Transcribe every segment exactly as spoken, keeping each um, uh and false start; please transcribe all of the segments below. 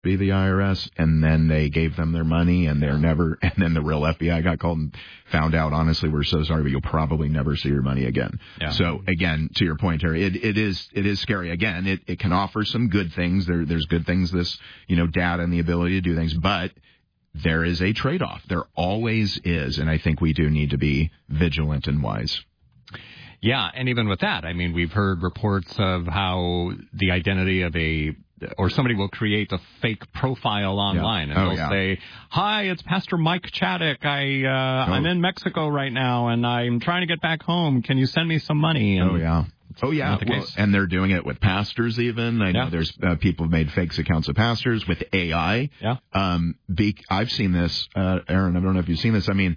be the I R S, and then they gave them their money, and they're never, and then the real F B I got called and found out, honestly, we're so sorry, but you'll probably never see your money again. Yeah. So again, to your point, Terry, it, it is, it is scary. Again, it, it can offer some good things. There, there's good things, this, you know, data and the ability to do things, but there is a trade-off. There always is, and I think we do need to be vigilant and wise. Yeah, and even with that, I mean, we've heard reports of how the identity of a or somebody will create a fake profile online, yeah. and oh, they'll yeah. say, "Hi, it's Pastor Mike Chaddick. I uh, oh. I'm in Mexico right now, and I'm trying to get back home. Can you send me some money?" And oh yeah. Oh, yeah, well, and they're doing it with pastors even. I know yeah. there's uh, people who made fake accounts of pastors with A I. Yeah. Um, be, I've seen this, uh, Aaron, I don't know if you've seen this. I mean,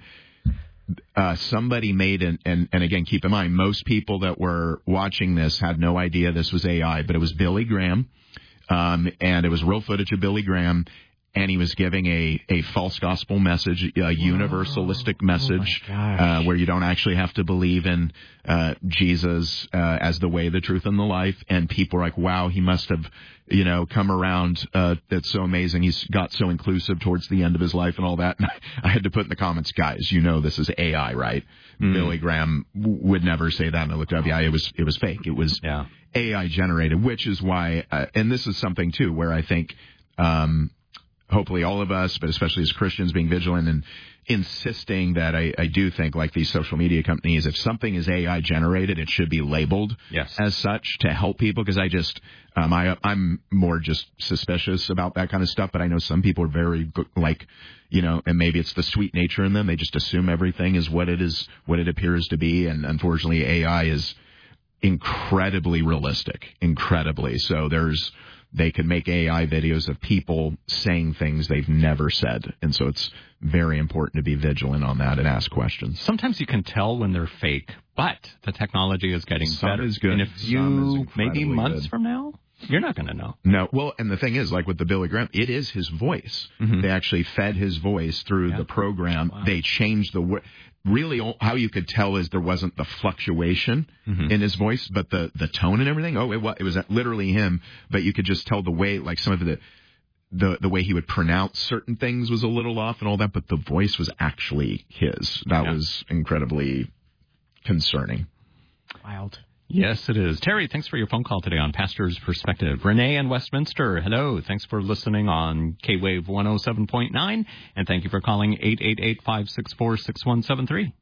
uh, somebody made, an, and, and again, keep in mind, most people that were watching this had no idea this was A I, but it was Billy Graham, um, and it was real footage of Billy Graham. And he was giving a, a false gospel message, a universalistic message, oh uh, where you don't actually have to believe in uh, Jesus uh, as the way, the truth, and the life. And people are like, wow, he must have, you know, come around. Uh, that's so amazing. He's got so inclusive towards the end of his life and all that. And I, I had to put in the comments, guys, you know this is A I, right? Mm. Billy Graham w- would never say that. And I looked up, yeah, it was, it was fake. It was yeah. A I generated, which is why, uh, and this is something, too, where I think... Um, hopefully all of us, but especially as Christians, being vigilant and insisting that I, I do think, like these social media companies, if something is A I generated, it should be labeled yes. as such to help people. Because I just, um, I, I'm more just suspicious about that kind of stuff. But I know some people are very like, you know, and maybe it's the sweet nature in them. They just assume everything is what it is, what it appears to be. And unfortunately, A I is incredibly realistic, incredibly. So there's, they can make A I videos of people saying things they've never said. And so it's very important to be vigilant on that and ask questions. Sometimes you can tell when they're fake, but the technology is getting Some better. Is good. And if Some you, maybe months good. from now, you're not going to know. No. Well, and the thing is, like with the Billy Graham, it is his voice. Mm-hmm. They actually fed his voice through yeah. the program. Wow. They changed the word. Really, how you could tell is there wasn't the fluctuation mm-hmm. in his voice, but the, the tone and everything. Oh, it was, it was literally him, but you could just tell the way, like some of the, the the way he would pronounce certain things was a little off and all that, but the voice was actually his. That yeah. was incredibly concerning. Wild. Yes, it is. Terry, thanks for your phone call today on Pastor's Perspective. Renee in Westminster, hello. Thanks for listening on K-Wave one oh seven point nine, and thank you for calling eight eight eight, five six four, six one seven three.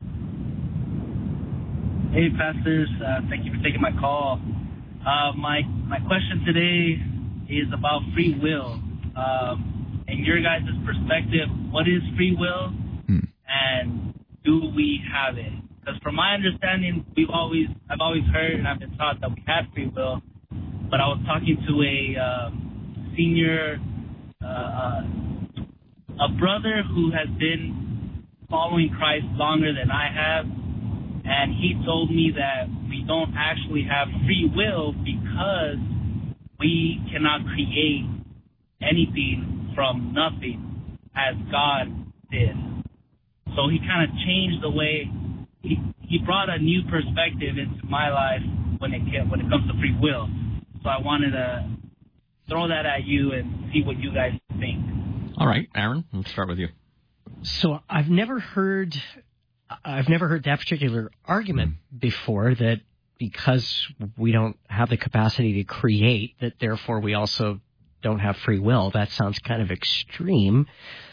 Hey, Pastors. Uh, thank you for taking my call. Uh, my my question today is about free will. Um, in your guys' perspective, what is free will, hmm. and do we have it? Because from my understanding, we've always, I've always heard and I've been taught that we had free will. But I was talking to a um, senior, uh, a brother who has been following Christ longer than I have, and he told me that we don't actually have free will because we cannot create anything from nothing as God did. So he kind of changed the way. He, he brought a new perspective into my life when it when it comes to free will. So I wanted to throw that at you and see what you guys think. All right, Aaron, let's start with you. So I've never heard I've never heard that particular argument before, that because we don't have the capacity to create, that therefore we also don't have free will. That sounds kind of extreme.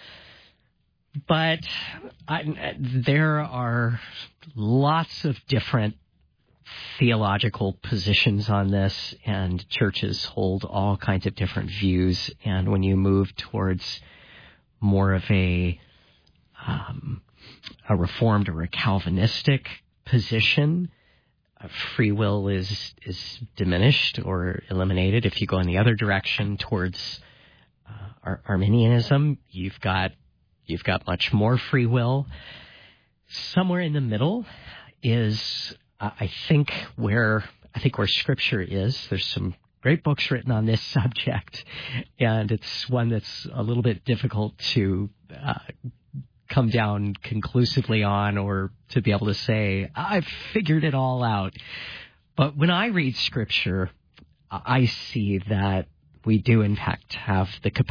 But I, there are lots of different theological positions on this, and churches hold all kinds of different views. And when you move towards more of a um, a Reformed or a Calvinistic position, uh, free will is is diminished or eliminated. If you go in the other direction towards uh, Ar- Arminianism, you've got You've got much more free will. Somewhere in the middle is, uh, I think, where I think where Scripture is. There's some great books written on this subject, and it's one that's a little bit difficult to uh, come down conclusively on, or to be able to say, I've figured it all out. But when I read Scripture, I see that we do in fact have the capacity